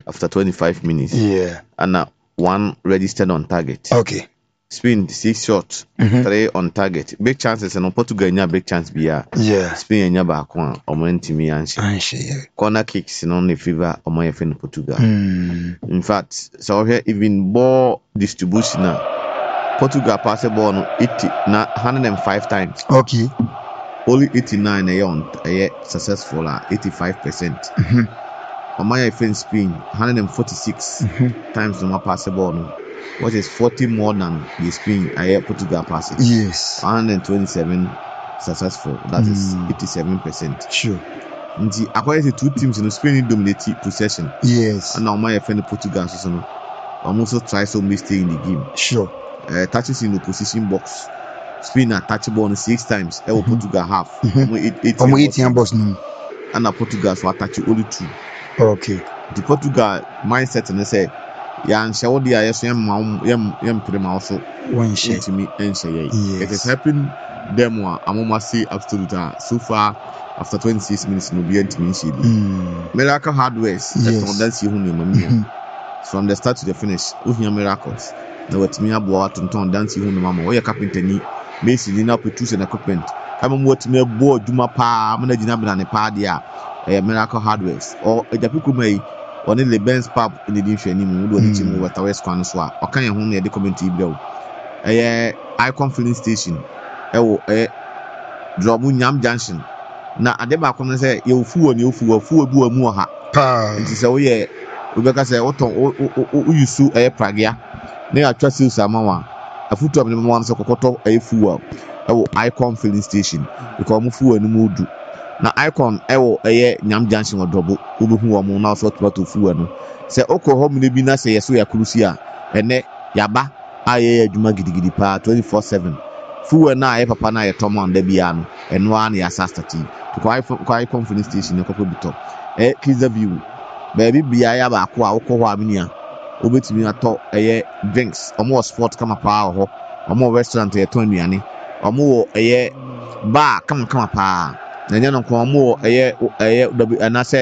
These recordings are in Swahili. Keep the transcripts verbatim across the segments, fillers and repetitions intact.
after twenty-five minutes. Yeah. And uh, one registered on target. Okay. Spain six shots, mm-hmm. three on target. Big chances and Portugal nya big chance be yeah. Spain nya back one or mentimi anshi. Anshi. Corner kicks in only favor or my friend Portugal. Mm. In fact, so here even ball distribution now. Portugal pass the ball eighty na one hundred five times. Okay. Only eighty-nine a on a successful at eighty-five percent. Mm-hmm. On my friend Spain one hundred forty-six mm-hmm. times no pass the ball no. What is forty more than the Spain I Portugal passes? Yes. one hundred twenty-seven successful. That mm. is eighty-seven percent. Sure. And the according to two teams in Spain dominate possession. Yes. And now my friend Portugal so no. I'm also try some mistake in the game. Sure. Uh, touches in the opposition box. Spain attach the ball six times. Mm-hmm. Portugal half. Mm-hmm. eight, eight, eight, eighteen box no. And now Portugal so attach only two. Okay. The Portugal mindset and they say. Yeah, and show the I S M mom, yam, yam, pretty mouse. One shit to me and say, it has happened. Them one, I'm almost say absolutely so far after twenty-six minutes, no be to me. Miracle hardware, yes, that's you who from the start to the finish. Who miracles. Now, what me about to turn dance you who mamma, or your carpenter knee, mason in up with tools and equipment. I'm what me board, do my pa, I'm going to jump on a padia, a miracle hardware, or a Japiku may. One of the Benz pub in the division anymore. We do the team with the West Quan Swap. Or can you only the community bill? A icon filling station. Oh, a Drobu Yam Junction. Now, at the back, when say you fool and you fool, fool, do a more hat. It is a way. Rebecca say, what you sue a Pragia. They are trust you, Samawa. A foot of the one so Kokoto a fool. Oh, icon filling station. Because Mufu and Mudu. Na icon ewo eye nyam junction odobo obehu wo mo na so to fu anu se okọ me bi na se yeso ya krusi a ene yaba aye adwuma gidigidi pa twenty-four seven fu na aye papa na ye tomo nda bia no eno an ya sastati to icon icon filling station e kokọ bito e Kiza View baby bia ya ba ko a okọ ho amenia obetimi ato eye drinks omo sport kama pa ho omo restaurant e to anuane omo eye bar kama kama pa nanya no kwa mo eye eye anase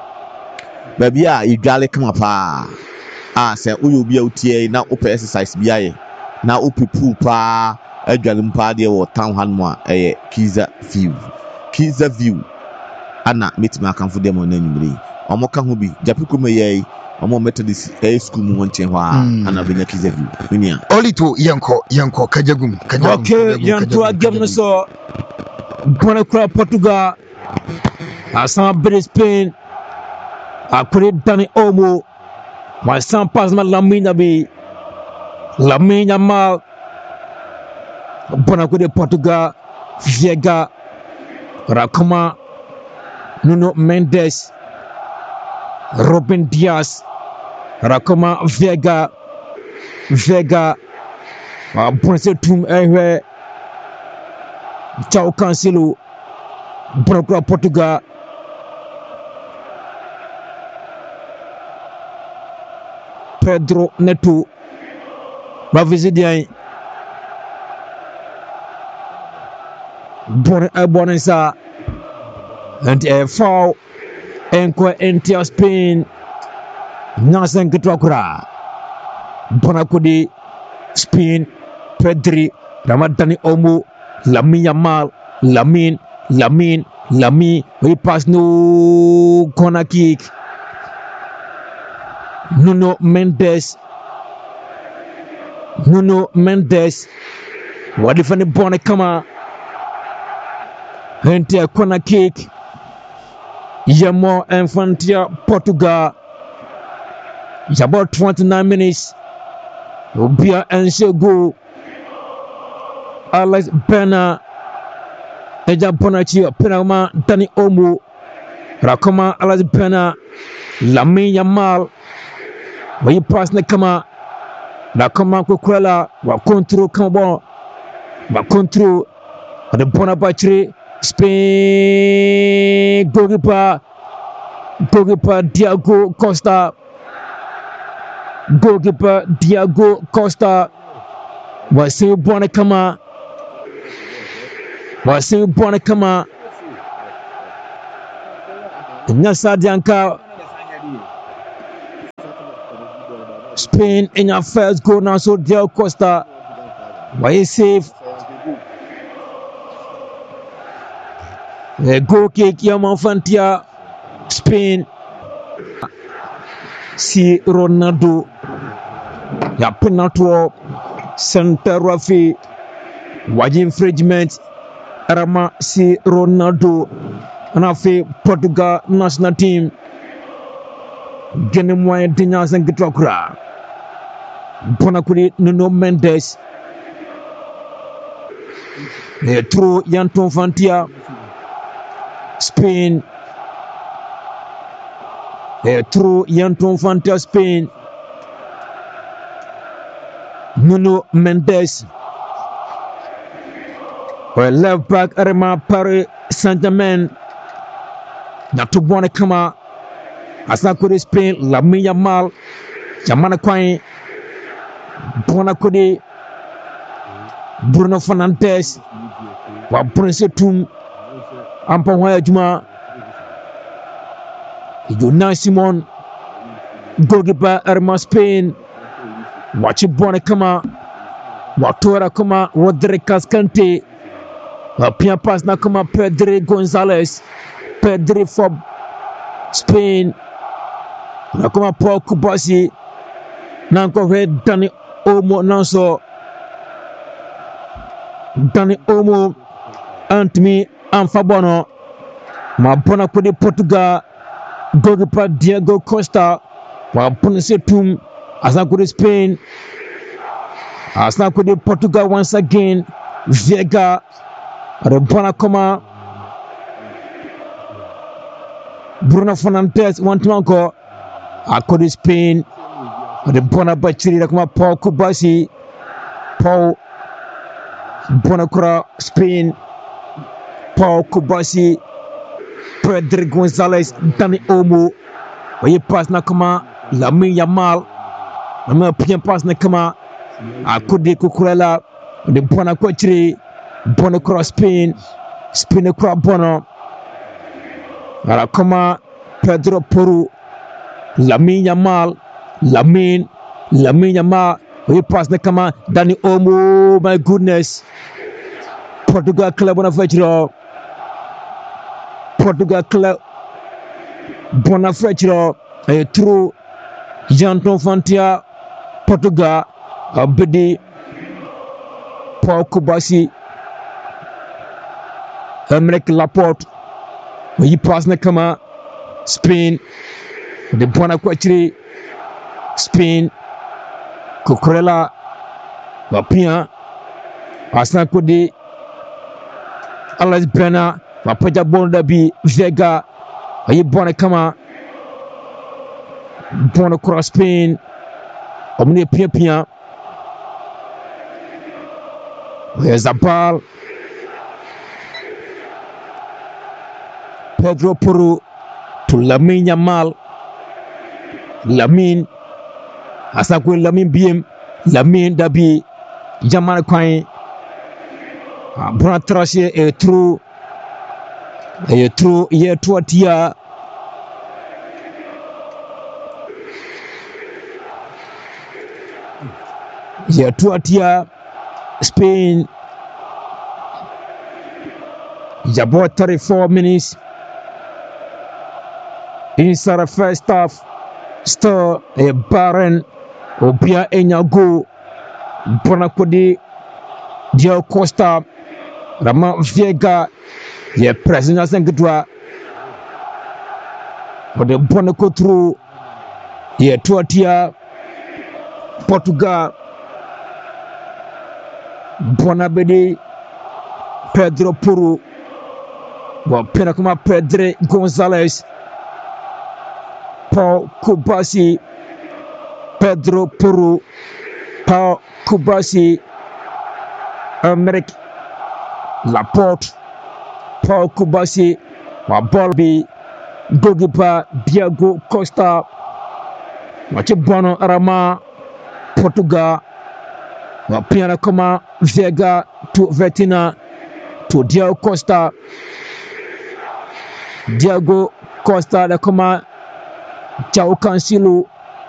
baby a igale kama pa ah se uyo bia utie na ope exercise bia ye na ope pool pa adwale mpa de wo town hall mo eye Kiza View Kiza View ana metima kanfo dem na nyumre omo ka ho bi Japiku meye omo Methodist eh school mu wonche ho a ana benya Kiza View minia olito yenko yenko kajagum kajagum okay yanto agam no so Bona kura Portugal asan British Spain akure Dani Olmo wasan pasma Lamine be Lamine Yamal bona kure Portugal Vieira Rakama Nuno Mendes Ruben Dias Rakama Vieira Vieira bonse tum ehwe Chao Cancelo Brokra Portugal Pedro Neto Bavisidian Bon Bonesa and a foul Enqua Entia Spain Nasan Kitwakura Bonakudi Spain Pedri Ramadani Olmo Lamine Yamal, Lamine, Lamine, Lamine, we pass no corner kick. Nuno Mendes, Nuno Mendes, what if any bonne come out? Enter corner kick. Yamo Infantia, Portugal. It's about twenty-nine minutes. Ubia and go. Alex Bena Eja Bonachi Penama Dani Olmo Rakoma Alex Bena Lamine Yamal we pass ne kama Rakoma Kokwela wa control kama wa control the Bonaparte Spain goalkeeper goalkeeper Diego Costa goalkeeper Diego Costa was saying Bona kama Wasi Bona kama Nyasa Dianka Spain in your first goal now, so Diego Costa. Why is safe? A goal kick, Yaman Fantia. Spain. Si Ronaldo. Ya penalty. Center Rafi. Wajin infringement. Rama si Ronaldo. Anafi Portugal national team. Gene moyen dinya zangitokra. Bonakuri Nuno Mendes. E through Yanton Fantia. Spain. E through Yanton Fantia Spain. Nuno Mendes. Well, left back Arema Paris Saint-Germain. Natu Bwana kama Asa kuri Spain Lamine Yamal Jamana Kwai Bwana kuri Bruno Fernandes wa Prince Tum Ampa Waya Juma Yuna Simon goalkeeper Arema Spain Wachi Bwana kama Watora kama Rodrigo Cascante Pia pass na kama Pedri Gonzalez Pedri for Spain na kama Paul Kubasi na ko Dani Olmo nanso Dani Olmo Antimi Amfabono ma bona ko di Portugal goalkeeper Diego Costa wa ponse tum asa ko di Spain asa ko di Portugal once again Vega Rebona kama Bruno Fernandes want to go akodi Spain Rebona Bachiri kama Paul Kubasi Paul Bonacura Spain Paul Kubasi Pedri Gonzalez Dani Olmo waye pass na kama Lamine Yamal na pia pass na kama akodi Kukurela Rebona Bachiri Bono cross Spain, Spain cross Bono. Ala kama Pedro Porro, Lamine Yamal, Lamine, Lamine Yamal. We pass na kama Dani Olmo. My goodness, Portugal club Bonafretro, Portugal club Bonafretro. A true Janton Fantia, Portugal, Abedi, Paul Kubasi. Emerick Laporte yi pass na kama Spain de bona kwachiri Spain Kukurela Wapia Asna Kodi Alex Brenner Wapaja Bonda bi Vega yi bona kama bona cross Spain Omni Pia Pia Where's the ball? Pedro Porro to Lamine Yamal. Lamine Asakwe Lamine Biem Lamine Dabi Jamal Kwai Bona Trashe a true a true year to a tia year to a tia Spain Jabo thirty-four minutes inside the first half, still a barren Obia Enyago, Bonakodi, Diego Costa, Rama Vega, ye President Sengdwa, for the Bonaco through ye Tuatia, Portugal, Bonabedi, Pedro Porro, wa Penakuma Pedri Gonzalez. Paul Kubasi, Pedro Porro, Paul Kubasi, Emerick Laporte, Paul Kubasi, Wabolbi, goalkeeper Diego Costa, Wachibono Arama, Portugal, Wapiana Koma, Vega to Vetina, to Diego Costa, Diego Costa, the Koma. Jao Cancelo